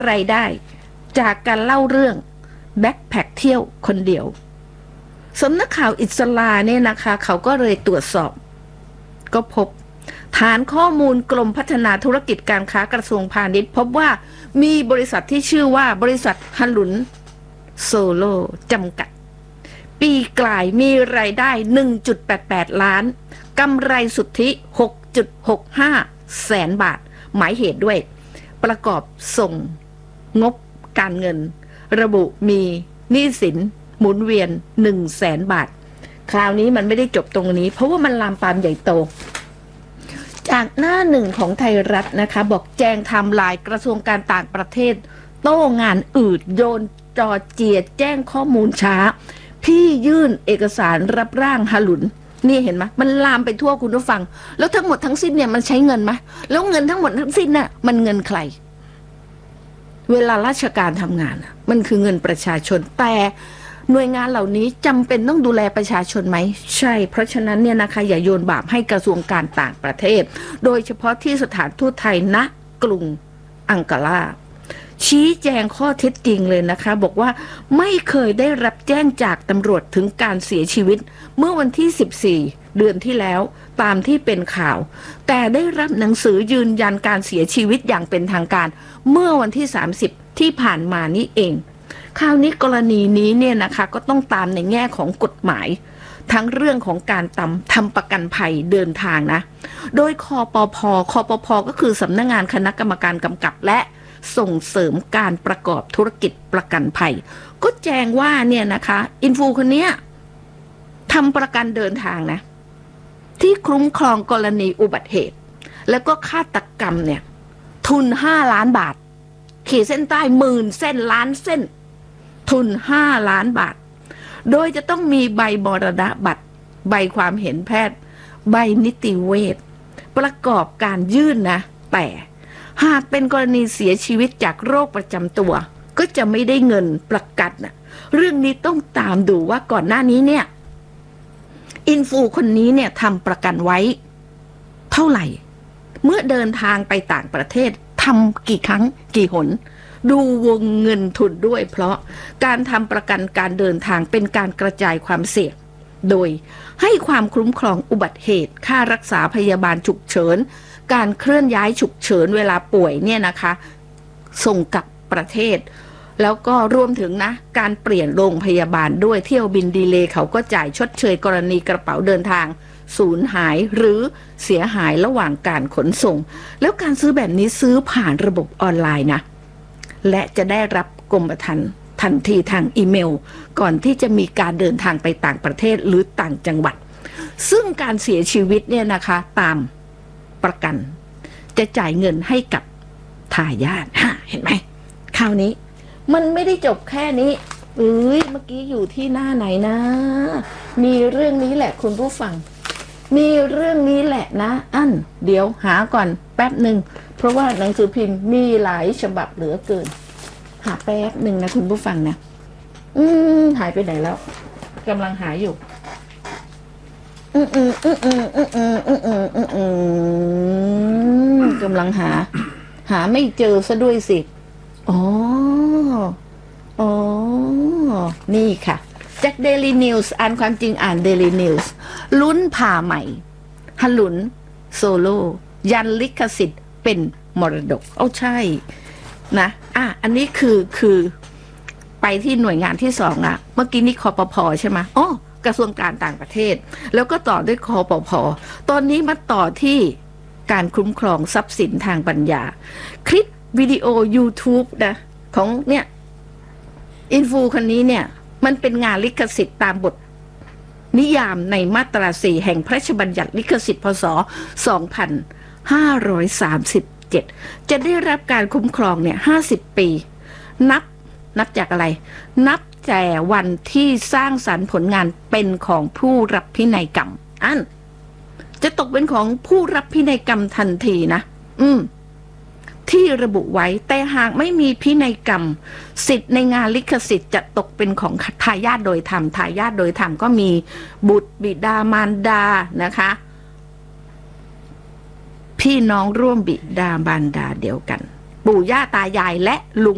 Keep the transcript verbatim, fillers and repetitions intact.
รายได้จากการเล่าเรื่องแบ็คแพคเที่ยวคนเดียวสำนักข่าวอิสลาเนี่ยนะคะเขาก็เลยตรวจสอบก็พบฐานข้อมูลกรมพัฒนาธุรกิจการค้ากระทรวงพาณิชย์พบว่ามีบริษัทที่ชื่อว่าบริษัทฮัลุนโซโลจำกัดปีกลายมีรายได้ หนึ่งจุดแปดแปด ล้านกำไรสุทธิ หกจุดหกห้า แสนบาทหมายเหตุด้วยประกอบส่งงบการเงินระบุมีหนี้สินหมุนเวียน หนึ่งแสนบาทคราวนี้มันไม่ได้จบตรงนี้เพราะว่ามันลามปามใหญ่โตจากหน้าหนึ่งของไทยรัฐนะคะบอกแจงไทม์ไลน์กระทรวงการต่างประเทศโต้งานอืดโยนจอเจียดแจ้งข้อมูลช้าพี่ยื่นเอกสารรับร่างฮาลุนนี่เห็นไหมมันลามไปทั่วคุณผู้ฟังแล้วทั้งหมดทั้งสิ้นเนี่ยมันใช้เงินไหมแล้วเงินทั้งหมดทั้งสิ้นน่ะมันเงินใครเวลาราชการทำงานมันคือเงินประชาชนแต่หน่วยงานเหล่านี้จำเป็นต้องดูแลประชาชนไหมใช่เพราะฉะนั้นเนี่ยนะคะอย่าโยนบาปให้กระทรวงการต่างประเทศโดยเฉพาะที่สถานทูตไทยณกรุงอังการาชี้แจงข้อเท็จจริงเลยนะคะบอกว่าไม่เคยได้รับแจ้งจากตำรวจถึงการเสียชีวิตเมื่อวันที่สิบสี่เดือนที่แล้วตามที่เป็นข่าวแต่ได้รับหนังสือยืนยันการเสียชีวิตอย่างเป็นทางการเมื่อวันที่สามสิบที่ผ่านมานี้เองคราวนี้กรณีนี้เนี่ยนะคะก็ต้องตามในแง่ของกฎหมายทั้งเรื่องของการทำทำประกันภัยเดินทางนะโดยคปภคปภก็คือสำนักงานคณะกรรมการกำกับและส่งเสริมการประกอบธุรกิจประกันภัยก็แจ้งว่าเนี่ยนะคะอินฟูคนนี้ทำประกันเดินทางนะที่คุ้มครองกรณีอุบัติเหตุแล้วก็ฆาตกรรมเนี่ยทุนห้าล้านบาทขีดเส้นใต้หมื่นเส้นล้านเส้นทุนห้าล้านบาทโดยจะต้องมีใบมรณบัตรใบความเห็นแพทย์ใบนิติเวชประกอบการยื่นนะแต่หากเป็นกรณีเสียชีวิตจากโรคประจำตัวก็จะไม่ได้เงินประกันนะเรื่องนี้ต้องตามดูว่าก่อนหน้านี้เนี่ยอินฟูคนนี้เนี่ยทำประกันไว้เท่าไหร่เมื่อเดินทางไปต่างประเทศทำกี่ครั้งกี่หนดูวงเงินทุนด้วยเพราะการทำประกันการเดินทางเป็นการกระจายความเสี่ยงโดยให้ความคุ้มครองอุบัติเหตุค่ารักษาพยาบาลฉุกเฉินการเคลื่อนย้ายฉุกเฉินเวลาป่วยเนี่ยนะคะส่งกลับประเทศแล้วก็รวมถึงนะการเปลี่ยนโรงพยาบาลด้วยเที่ยวบินดีเลย์เขาก็จ่ายชดเชยกรณีกระเป๋าเดินทางสูญหายหรือเสียหายระหว่างการขนส่งแล้วการซื้อแบบนี้ซื้อผ่านระบบออนไลน์นะและจะได้รับกรมธรรม์ทันทีทางอีเมลก่อนที่จะมีการเดินทางไปต่างประเทศหรือต่างจังหวัดซึ่งการเสียชีวิตเนี่ยนะคะตามประกันจะจ่ายเงินให้กับทายาทเห็นไหมคราวนี้มันไม่ได้จบแค่นี้เอ้ยเมื่อกี้อยู่ที่หน้าไหนนะมีเรื่องนี้แหละคุณผู้ฟังมีเรื่องนี้แหละนะอันเดี๋ยวหาก่อนแป๊บหนึ่งเพราะว่าหนังสือพิมพ์มีหลายฉบับเหลือเกินหาแป๊บหนึ่งนะคุณผู้ฟังนะอืมหายไปไหนแล้วกำลังหาอยู่อืมอืมอืมอืมอืมอืมอืมอืมอืมอืมกำลังหาหาไม่เจอซะด้วยสิอ๋ออ๋อนี่ค่ะจาก Daily News อ่านความจริงอ่าน Daily News ลุ้นผ่าใหม่ฮลุนโซโลยันลิขสิทธิ์เป็นมรดกเอาใช่นะอ่ะอันนี้คือคือไปที่หน่วยงานที่สองอ่ะเมื่อกี้นี่คปภใช่ไหมอ๋อกระทรวงการต่างประเทศแล้วก็ต่อด้วยคปภตอนนี้มาต่อที่การคุ้มครองทรัพย์สินทางปัญญาคลิปวิดีโอ YouTube นะของเนี่ยอินฟูคนนี้เนี่ยมันเป็นงานลิขสิทธิ์ตามบทนิยามในมาตราสี่แห่งพระราชบัญญัติลิขสิทธิ์พ.ศ. สองพันห้าร้อยสามสิบเจ็ดจะได้รับการคุ้มครองเนี่ยห้าสิบปีนับนับจากอะไรนับแต่วันที่สร้างสรรค์ผลงานเป็นของผู้รับพินัยกรรมอันจะตกเป็นของผู้รับพินัยกรรมทันทีนะอืมที่ระบุไว้แต่หากไม่มีพินัยกรรมสิทธิ์ในงานลิขสิทธิ์จะตกเป็นของทายาทโดยธรรมทายาทโดยธรรมก็มีบุตรบิดามารดานะคะพี่น้องร่วมบิดามารดาเดียวกันปู่ย่าตายายและลุง